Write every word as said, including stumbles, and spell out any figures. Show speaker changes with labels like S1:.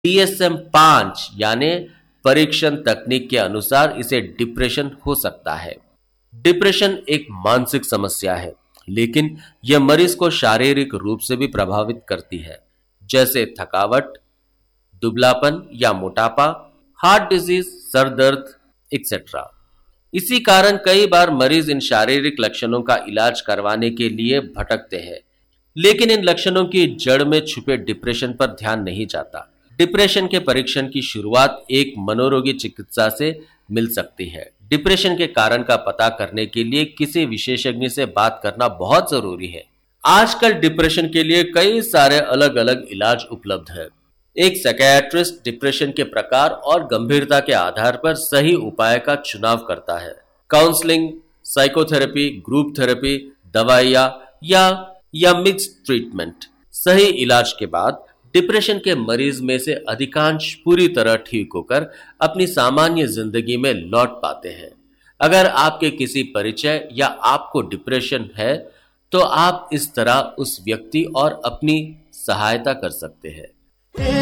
S1: D S M पाँच यानी परीक्षण तकनीक के अनुसार इसे डिप्रेशन हो सकता है। डिप्रेशन एक मानसिक समस्या है, लेकिन यह मरीज को शारीरिक रूप से भी प्रभावित करती है, जैसे थकावट, दुबलापन या मोटापा, हार्ट डिजीज, सर दर्द एक्सेट्रा। इसी कारण कई बार मरीज इन शारीरिक लक्षणों का इलाज करवाने के लिए भटकते हैं, लेकिन इन लक्षणों की जड़ में छुपे डिप्रेशन पर ध्यान नहीं जाता। डिप्रेशन के परीक्षण की शुरुआत एक मनोरोगी चिकित्सा से मिल सकती है। डिप्रेशन के कारण का पता करने के लिए किसी विशेषज्ञ से बात करना बहुत जरूरी है। आजकल डिप्रेशन के लिए कई सारे अलग अलग इलाज उपलब्ध है। एक साइकियाट्रिस्ट डिप्रेशन के प्रकार और गंभीरता के आधार पर सही उपाय का चुनाव करता है। काउंसलिंग, साइकोथेरेपी, ग्रुप थेरेपी, दवाइयाँ या या मिक्स्ड ट्रीटमेंट। सही इलाज के बाद डिप्रेशन के मरीज में से अधिकांश पूरी तरह ठीक होकर अपनी सामान्य जिंदगी में लौट पाते हैं। अगर आपके किसी परिचय या आपको डिप्रेशन है, तो आप इस तरह उस व्यक्ति और अपनी सहायता कर सकते हैं।